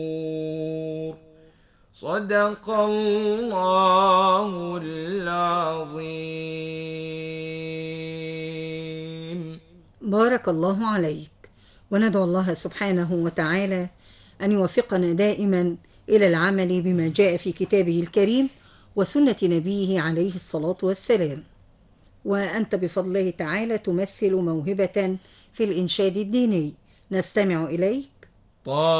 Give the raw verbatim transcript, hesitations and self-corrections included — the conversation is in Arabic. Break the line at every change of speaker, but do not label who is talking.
صدق الله العظيم.
بارك الله عليك. وندعو الله سبحانه وتعالى أن يوفقنا دائما إلى العمل بما جاء في كتابه الكريم وسنة نبيه عليه الصلاة والسلام. وأنت بفضل الله تعالى تمثل موهبة في الإنشاد الديني، نستمع إليك.
طه